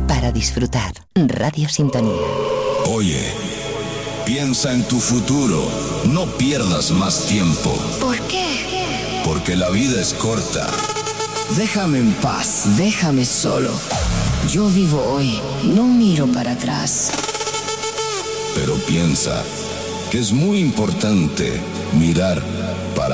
para disfrutar. Radio Sintonía. Oye, piensa en tu futuro. No pierdas más tiempo. ¿Por qué? Porque la vida es corta. Déjame en paz, déjame solo. Yo vivo hoy, no miro para atrás. Pero piensa que es muy importante mirar